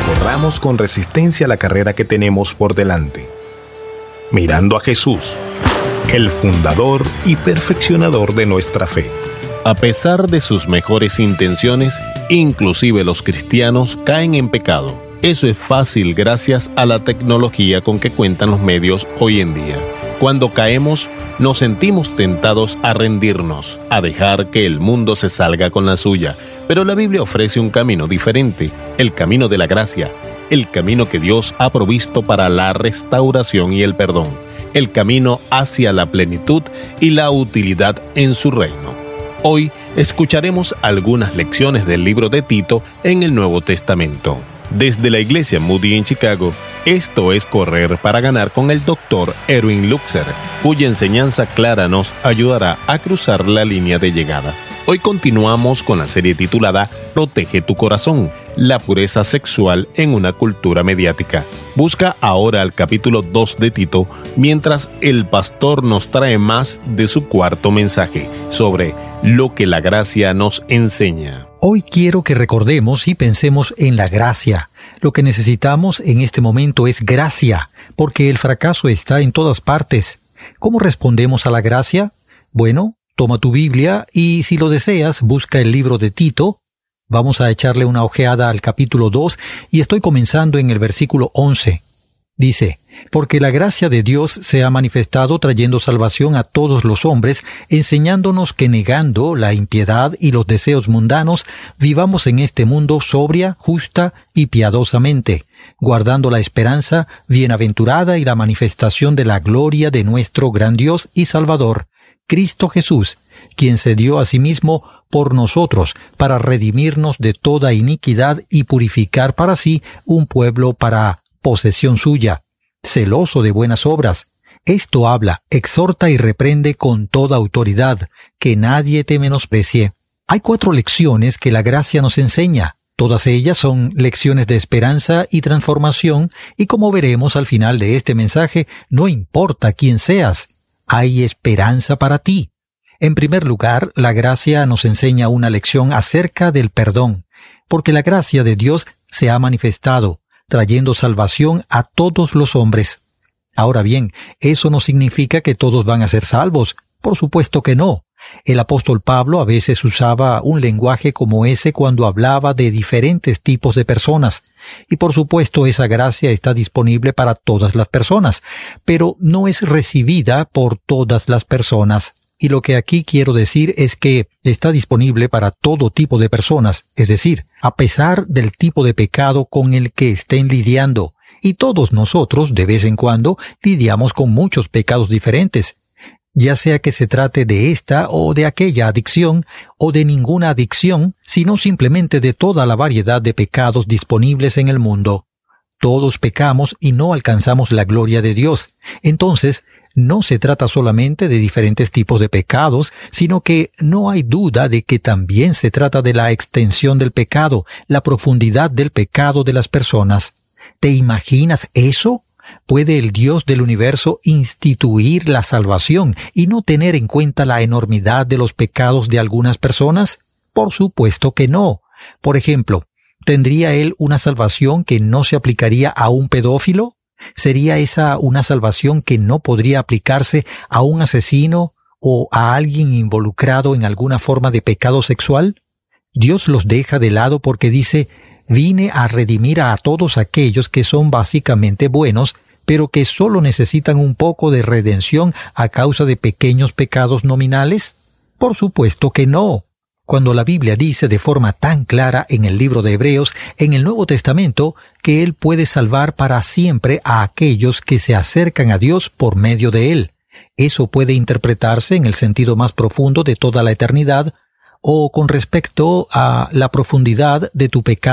corramos con resistencia la carrera que tenemos por delante, mirando a Jesús, el fundador y perfeccionador de nuestra fe. A pesar de sus mejores intenciones, inclusive los cristianos caen en pecado. Eso es fácil gracias a la tecnología con que cuentan los medios hoy en día. Cuando caemos, nos sentimos tentados a rendirnos, a dejar que el mundo se salga con la suya. Pero la Biblia ofrece un camino diferente, el camino de la gracia, el camino que Dios ha provisto para la restauración y el perdón, el camino hacia la plenitud y la utilidad en su reino. Hoy escucharemos algunas lecciones del libro de Tito en el Nuevo Testamento. Desde la iglesia Moody en Chicago, esto es Correr para Ganar con el Dr. Erwin Lutzer, cuya enseñanza clara nos ayudará a cruzar la línea de llegada. Hoy continuamos con la serie titulada Protege tu corazón, la pureza sexual en una cultura mediática. Busca ahora el capítulo 2 de Tito, mientras el pastor nos trae más de su cuarto mensaje sobre lo que la gracia nos enseña. Hoy quiero que recordemos y pensemos en la gracia. Lo que necesitamos en este momento es gracia, porque el fracaso está en todas partes. ¿Cómo respondemos a la gracia? Bueno, toma tu Biblia y, si lo deseas, busca el libro de Tito. Vamos a echarle una ojeada al capítulo 2 y estoy comenzando en el versículo 11. Dice: porque la gracia de Dios se ha manifestado trayendo salvación a todos los hombres, enseñándonos que negando la impiedad y los deseos mundanos, vivamos en este mundo sobria, justa y piadosamente, guardando la esperanza bienaventurada y la manifestación de la gloria de nuestro gran Dios y Salvador, Cristo Jesús, quien se dio a sí mismo por nosotros para redimirnos de toda iniquidad y purificar para sí un pueblo para posesión suya, celoso de buenas obras. Esto habla, exhorta y reprende con toda autoridad, que nadie te menosprecie. Hay 4 lecciones que la gracia nos enseña. Todas ellas son lecciones de esperanza y transformación, y como veremos al final de este mensaje, no importa quién seas, hay esperanza para ti. En primer lugar, la gracia nos enseña una lección acerca del perdón, porque la gracia de Dios se ha manifestado, trayendo salvación a todos los hombres. Ahora bien, eso no significa que todos van a ser salvos. Por supuesto que no. El apóstol Pablo a veces usaba un lenguaje como ese cuando hablaba de diferentes tipos de personas. Y por supuesto esa gracia está disponible para todas las personas, pero no es recibida por todas las personas. Y lo que aquí quiero decir es que está disponible para todo tipo de personas, es decir, a pesar del tipo de pecado con el que estén lidiando. Y todos nosotros, de vez en cuando, lidiamos con muchos pecados diferentes, ya sea que se trate de esta o de aquella adicción, o de ninguna adicción, sino simplemente de toda la variedad de pecados disponibles en el mundo. Todos pecamos y no alcanzamos la gloria de Dios. Entonces, no se trata solamente de diferentes tipos de pecados, sino que no hay duda de que también se trata de la extensión del pecado, la profundidad del pecado de las personas. ¿Te imaginas eso? ¿Puede el Dios del universo instituir la salvación y no tener en cuenta la enormidad de los pecados de algunas personas? Por supuesto que no. Por ejemplo, ¿tendría Él una salvación que no se aplicaría a un pedófilo? ¿Sería esa una salvación que no podría aplicarse a un asesino o a alguien involucrado en alguna forma de pecado sexual? Dios los deja de lado porque dice: vine a redimir a todos aquellos que son básicamente buenos, pero que solo necesitan un poco de redención a causa de pequeños pecados nominales. Por supuesto que no. Cuando la Biblia dice de forma tan clara en el libro de Hebreos, en el Nuevo Testamento, que Él puede salvar para siempre a aquellos que se acercan a Dios por medio de Él. Eso puede interpretarse en el sentido más profundo de toda la eternidad, o con respecto a la profundidad de tu pecado